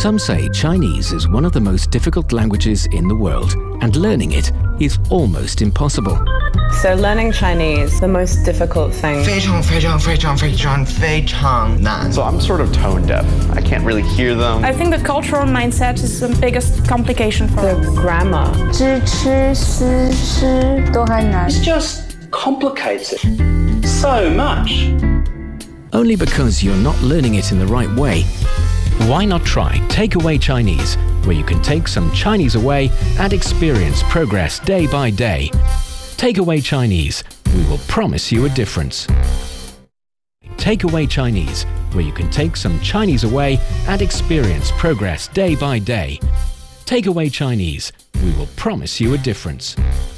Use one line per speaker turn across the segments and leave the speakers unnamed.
Some say Chinese is one of the most difficult languages in the world, and learning it is almost impossible.
So learning Chinese, the most difficult thing.
非常非常非常非常非常难.
So I'm sort of tone deaf. I can't really hear them.
I think the cultural mindset is the biggest complication for
The
us.
grammar.
知吃思诗都还难。
It's just complicated so much.
Only because you're not learning it in the right way. Why not try Takeaway Chinese, where you can take some Chinese away and experience progress day by day. Takeaway Chinese, we will promise you a difference. Takeaway Chinese, where you can take some Chinese away and experience progress day by day. Takeaway Chinese, we will promise you a difference.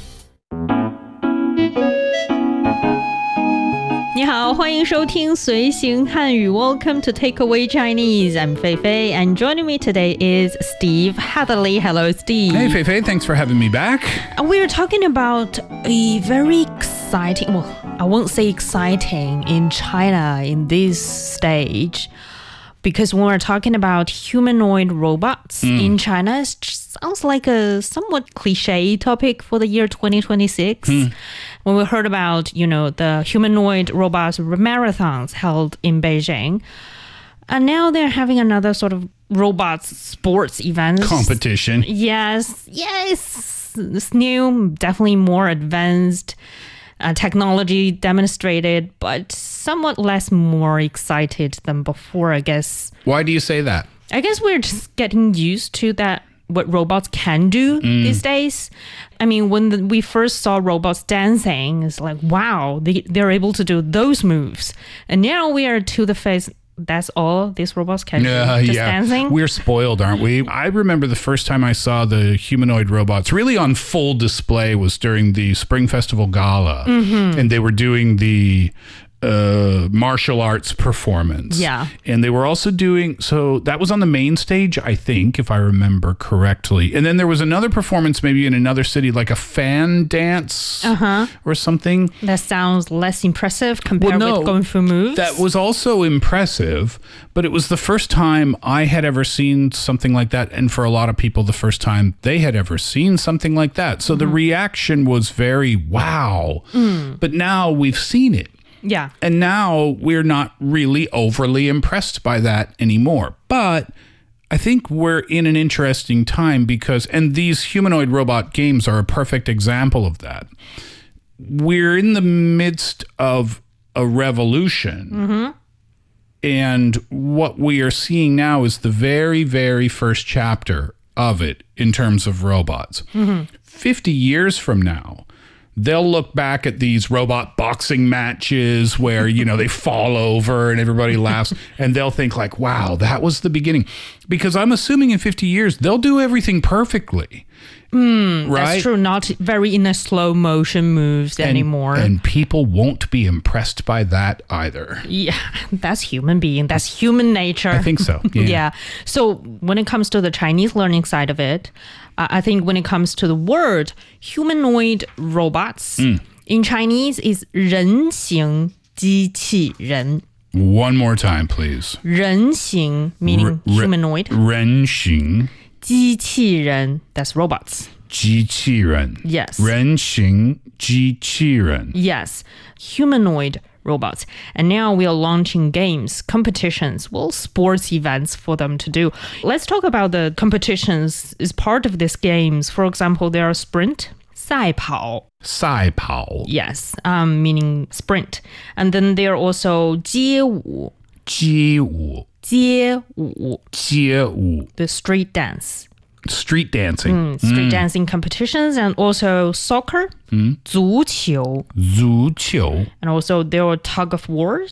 你好，欢迎收听随行汉语 Welcome to Takeaway Chinese. I'm Fei Fei, and joining me today is Steve Hatherley. Hello, Steve.
Hey, Fei Fei, thanks for having me back.
We're talking about a very exciting, well, I won't say exciting in China in this stage, because when we're talking about humanoid robots in China, it sounds like a somewhat cliche topic for the year 2026. When we heard about, the humanoid robots marathons held in Beijing, and now they're having another sort of robots sports event.
Competition.
Yes. This new, definitely more advanced technology demonstrated, but somewhat more excited than before, I guess.
Why do you say that?
I guess we're just getting used to that, what robots can do these days. I mean, when we first saw robots dancing, it's like, wow, they're able to do those moves. And now we are to the phase, that's all these robots can do, just dancing.
We're spoiled, aren't we? I remember the first time I saw the humanoid robots really on full display was during the Spring Festival Gala. And they were doing the martial arts performance.
Yeah.
And they were also doing, so that was on the main stage, I think, if I remember correctly. And then there was another performance maybe in another city, like a fan dance or something.
That sounds less impressive compared with Kung Fu moves.
That was also impressive, but it was the first time I had ever seen something like that. And for a lot of people, the first time they had ever seen something like that. So the reaction was very, wow. But now we've seen it.
Yeah.
And now we're not really overly impressed by that anymore. But I think we're in an interesting time because, and these humanoid robot games are a perfect example of that. We're in the midst of a revolution. And what we are seeing now is the very, very first chapter of it in terms of robots. 50 years from now, they'll look back at these robot boxing matches where, they fall over and everybody laughs, and they'll think like, wow, that was the beginning. Because I'm assuming in 50 years, they'll do everything perfectly. Right?
That's true. Not very in a slow motion moves anymore.
And people won't be impressed by that either.
Yeah, that's human being. That's human nature.
I think so. Yeah.
So when it comes to the Chinese learning side of it, I think when it comes to the word humanoid robots, in Chinese is 人形机器人.
One more time, please.
人形 meaning humanoid.
人形.
机器人, that's robots.
机器人.
Yes.
人形机器人.
Yes. Humanoid robots. And now we are launching games, competitions, sports events for them to do. Let's talk about the competitions as part of these games. For example, there are sprint, 赛跑.
赛跑.
Yes, meaning sprint. And then there are also 街舞.
街舞.
街舞.
街舞.
The street dance.
Street dancing.
Street dancing competitions, and also soccer, 足球.
足球.
And also there were tug of war.